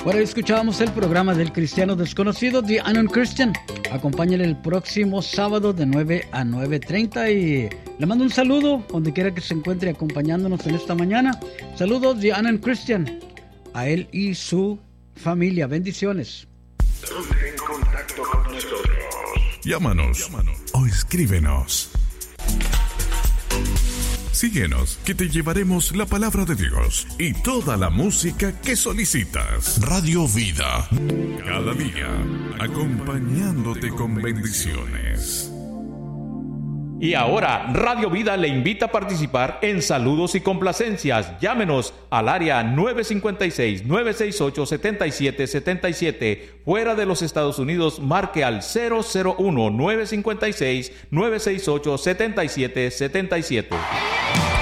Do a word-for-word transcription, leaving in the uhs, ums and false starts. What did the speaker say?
Bueno, escuchábamos el programa del Cristiano Desconocido, The Unknown Christian. Acompáñale el próximo sábado de nueve a nueve treinta y le mando un saludo donde quiera que se encuentre acompañándonos en esta mañana. Saludos, The Unknown Christian, a él y su familia. Bendiciones. Ponte en contacto con nosotros. Llámanos, Llámanos o escríbenos. Síguenos, que te llevaremos la palabra de Dios y toda la música que solicitas. Radio Vida, cada día, acompañándote con bendiciones. Y ahora, Radio Vida le invita a participar en saludos y complacencias. Llámenos al área nueve cinco seis, nueve seis ocho, siete siete siete siete. Fuera de los Estados Unidos, marque al cero cero uno, nueve cinco seis, nueve seis ocho, siete siete siete siete.